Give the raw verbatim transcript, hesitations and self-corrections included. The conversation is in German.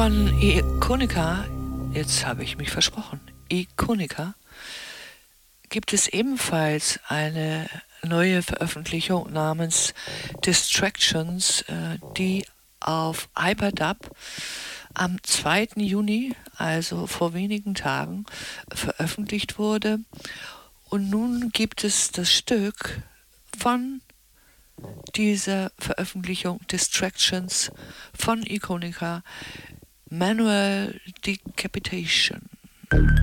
Von Ikonica, jetzt habe ich mich versprochen, Ikonica, gibt es ebenfalls eine neue Veröffentlichung namens Distractions, äh, die auf Hyperdub am zweiten Juni, also vor wenigen Tagen, veröffentlicht wurde. Und nun gibt es das Stück von dieser Veröffentlichung Distractions von Ikonica, Manual Decapitation.